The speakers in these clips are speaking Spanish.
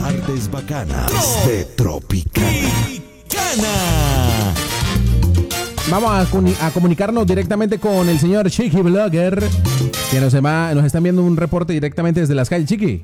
Tardes bacanas de Tropicana. Vamos a comunicarnos directamente con el señor Chiqui Blogger, que nos está enviando un reporte directamente desde las calles. Chiqui.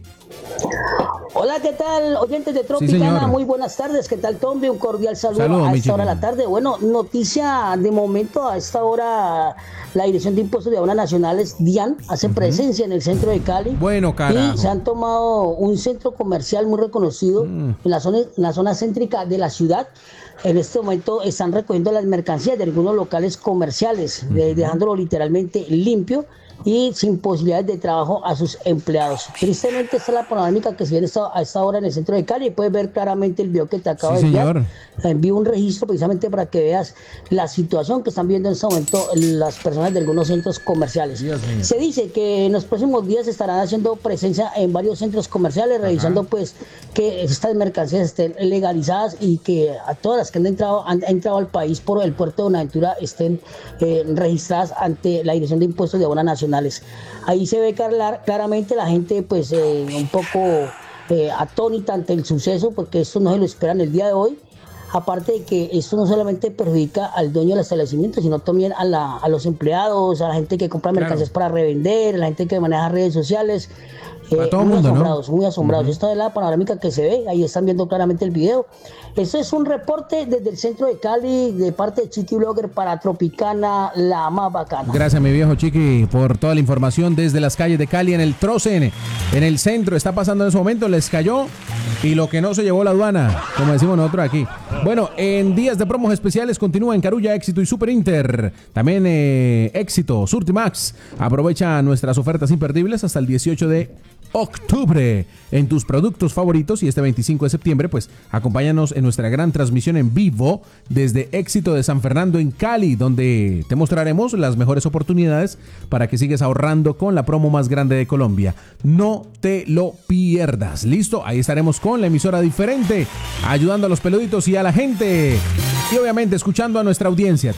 Hola, ¿qué tal? Oyentes de Tropicana, sí, muy buenas tardes. ¿Qué tal, Tombi? Un cordial saludo a esta hora de la tarde. Bueno, noticia de momento, a esta hora la Dirección de Impuestos de Aduanas Nacionales, DIAN, hace presencia en el centro de Cali. Bueno, carajo. Y se han tomado un centro comercial muy reconocido en la zona céntrica de la ciudad. En este momento están recogiendo las mercancías de algunos locales comerciales, dejándolo literalmente limpio y sin posibilidades de trabajo a sus empleados. Tristemente, esta es la panorámica que se ve a esta hora en el centro de Cali. Puedes ver claramente el video que te acabo de enviar. Envío un registro precisamente para que veas la situación que están viendo en este momento las personas de algunos centros comerciales. Se dice que en los próximos días estarán haciendo presencia en varios centros comerciales, revisando pues que estas mercancías estén legalizadas y que a todas las que han entrado al país por el puerto de Buenaventura estén registradas ante la Dirección de Impuestos de Aduanas Nacionales. Ahí se ve claramente la gente pues un poco atónita ante el suceso, porque esto no se lo esperan el día de hoy. Aparte de que esto no solamente perjudica al dueño del establecimiento, sino también a los empleados, a la gente que compra mercancías para revender, a la gente que maneja redes sociales. A todo muy mundo, asombrados, ¿no? Muy asombrados. Esta es la panorámica que se ve, ahí están viendo claramente el video. Esto es un reporte desde el centro de Cali, de parte de Chiqui Blogger para Tropicana, la más bacana. Gracias, mi viejo Chiqui, por toda la información desde las calles de Cali, en el Trocen, en el centro. Está pasando en ese momento, les cayó y lo que no se llevó la aduana, como decimos nosotros aquí. Bueno, en días de promos especiales continúa en Carulla, Éxito y Super Inter. También Éxito, Surtimax. Aprovecha nuestras ofertas imperdibles hasta el 18 de octubre en tus productos favoritos, y este 25 de septiembre pues acompáñanos en nuestra gran transmisión en vivo desde Éxito de San Fernando en Cali, donde te mostraremos las mejores oportunidades para que sigas ahorrando con la promo más grande de Colombia. No te lo pierdas. Listo, ahí estaremos con la emisora diferente, ayudando a los peluditos y a la gente, y obviamente escuchando a nuestra audiencia.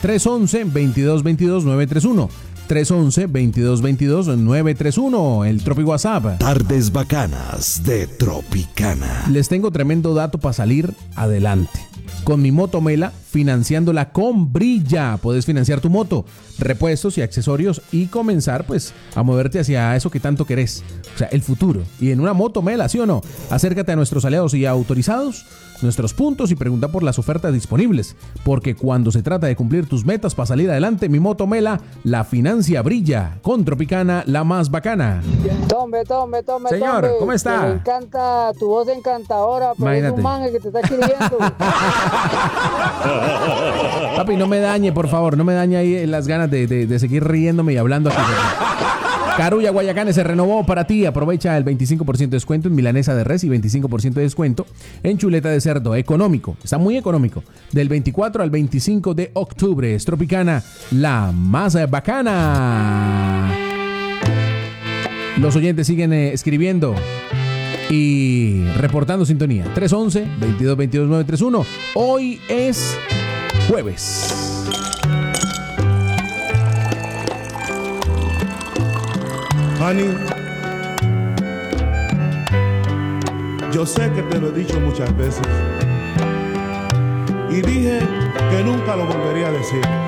311-2222-931 311-2222-931, el Tropi WhatsApp. Tardes bacanas de Tropicana. Les tengo tremendo dato para salir adelante. Con mi moto Mela, financiándola con Brilla. Puedes financiar tu moto, repuestos y accesorios y comenzar pues a moverte hacia eso que tanto querés. O sea, el futuro. Y en una moto Mela, ¿sí o no? Acércate a nuestros aliados y autorizados, nuestros puntos, y pregunta por las ofertas disponibles. Porque cuando se trata de cumplir tus metas para salir adelante, mi moto Mela la financia Brilla. Con Tropicana, la más bacana. Tome. Señor, ¿cómo está? Me encanta tu voz encantadora, pero es un manje que te está escribiendo. Papi, no me dañe, por favor. No me dañe ahí las ganas de seguir riéndome y hablando aquí. Carulla Guayacanes se renovó para ti. Aprovecha el 25% de descuento en milanesa de res y 25% de descuento en chuleta de cerdo. Económico, está muy económico. Del 24 al 25 de octubre. Es Tropicana, la más bacana. Los oyentes siguen escribiendo y reportando sintonía. 311-2222-931. Hoy es jueves. Honey, yo sé que te lo he dicho muchas veces y dije que nunca lo volvería a decir.